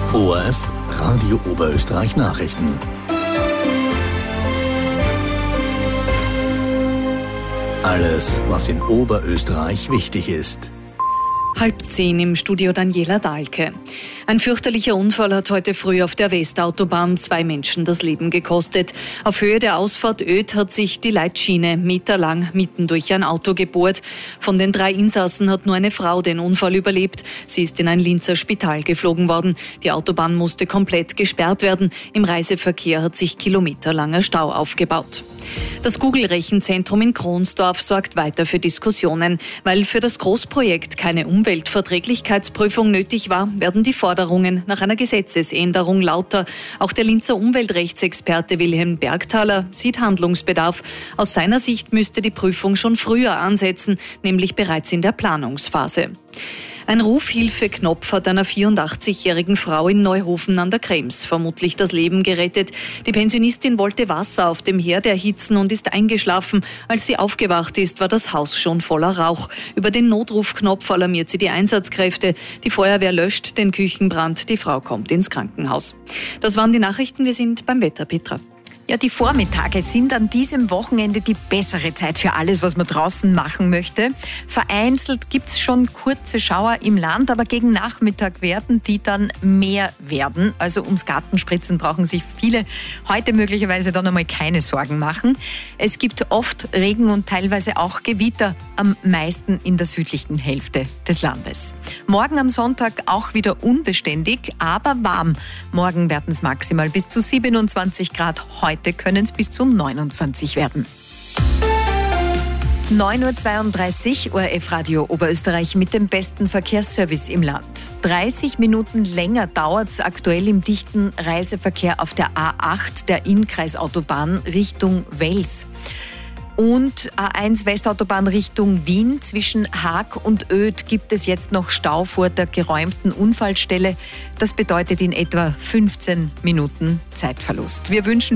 ORF Radio Oberösterreich Nachrichten. Alles, was in Oberösterreich wichtig ist. 9:30 im Studio Daniela Dahlke. Ein fürchterlicher Unfall hat heute früh auf der Westautobahn 2 Menschen das Leben gekostet. Auf Höhe der Ausfahrt Oedt hat sich die Leitschiene meterlang mitten durch ein Auto gebohrt. Von den 3 Insassen hat nur eine Frau den Unfall überlebt. Sie ist in ein Linzer Spital geflogen worden. Die Autobahn musste komplett gesperrt werden. Im Reiseverkehr hat sich kilometerlanger Stau aufgebaut. Das Google-Rechenzentrum in Kronsdorf sorgt weiter für Diskussionen. Weil für das Großprojekt keine Umweltverträglichkeitsprüfung nötig war, werden die Forderungen nach einer Gesetzesänderung lauter. Auch der Linzer Umweltrechtsexperte Wilhelm Bergthaler sieht Handlungsbedarf. Aus seiner Sicht müsste die Prüfung schon früher ansetzen, nämlich bereits in der Planungsphase. Ein Rufhilfeknopf hat einer 84-jährigen Frau in Neuhofen an der Krems vermutlich das Leben gerettet. Die Pensionistin wollte Wasser auf dem Herd erhitzen und ist eingeschlafen. Als sie aufgewacht ist, war das Haus schon voller Rauch. Über den Notrufknopf alarmiert sie die Einsatzkräfte. Die Feuerwehr löscht den Küchenbrand. Die Frau kommt ins Krankenhaus. Das waren die Nachrichten. Wir sind beim Wetter, Petra. Ja, die Vormittage sind an diesem Wochenende die bessere Zeit für alles, was man draußen machen möchte. Vereinzelt gibt's schon kurze Schauer im Land, aber gegen Nachmittag werden die dann mehr werden. Also ums Gartenspritzen brauchen sich viele heute möglicherweise dann einmal keine Sorgen machen. Es gibt oft Regen und teilweise auch Gewitter, am meisten in der südlichen Hälfte des Landes. Morgen am Sonntag auch wieder unbeständig, aber warm. Morgen werden es maximal bis zu 27 Grad, heute können es bis zu 29 werden. 9:32 Uhr, ORF Radio Oberösterreich mit dem besten Verkehrsservice im Land. 30 Minuten länger dauert es aktuell im dichten Reiseverkehr auf der A8, der Innkreisautobahn Richtung Wels. Und A1 Westautobahn Richtung Wien. Zwischen Haag und Oedt gibt es jetzt noch Stau vor der geräumten Unfallstelle. Das bedeutet in etwa 15 Minuten Zeitverlust. Wir wünschen